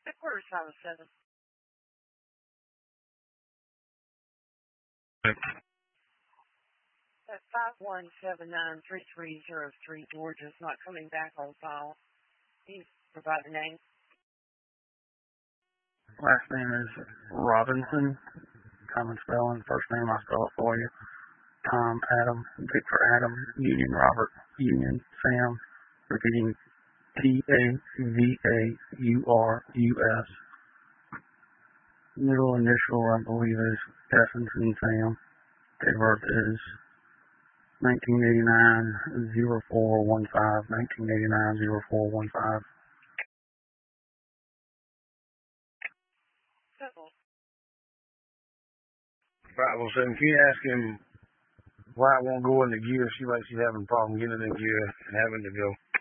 Headquarters 507. That 51793303 Georgia's not coming back on file. Please provide a name. Last name is Robinson. Common spelling. First name I'll spell it for you. Tom, Adam, Victor, Adam, Union, Robert, Union, Sam. Repeating TAVAURUS. Middle initial, I believe, is Essence and Sam. Date of birth is 1989-0415. 1989-0415. Right, well, so if you ask him why it won't go in the gear, she might be having a problem getting in the gear and having to go.